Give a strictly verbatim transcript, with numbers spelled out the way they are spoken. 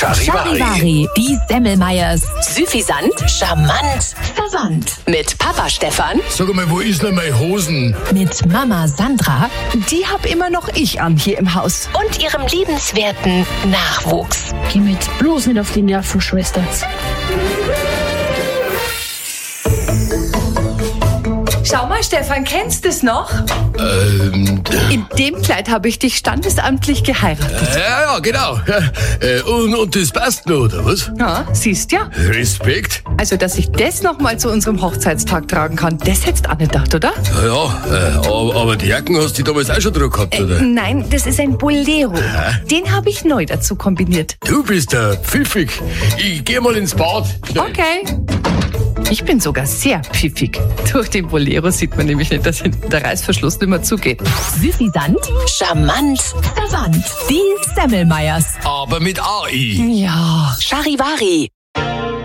Charivari. Charivari, die Semmelmeyers. Süffisant, charmant, verwandt. Mit Papa Stefan. Sag mal, wo ist denn meine Hosen? Mit Mama Sandra. Die hab immer noch ich an hier im Haus. Und ihrem liebenswerten Nachwuchs. Geh mit bloß nicht auf die Nerven, Schwester. Schau mal, Stefan, kennst du es noch? Ähm, In dem Kleid habe ich dich standesamtlich geheiratet. ja, ja, genau. Äh, Und, und das passt noch, oder was? Ja, siehst ja. Respekt. Also, dass ich das noch mal zu unserem Hochzeitstag tragen kann, das hättest du auch nicht gedacht, oder? Ja, ja, äh, aber, aber die Jacken hast du damals auch schon dran gehabt, oder? Nein, das ist ein Bolero. Den habe ich neu dazu kombiniert. Du bist der pfiffig. Ich geh mal ins Bad. Schnell. Okay. Ich bin sogar sehr pfiffig. Durch den Bolero sieht man nämlich nicht, dass hinten der Reißverschluss nicht mehr zugeht. Süffisant, charmant, verwandt. Die Semmelmeyers. Aber mit A I. Ja. Charivari.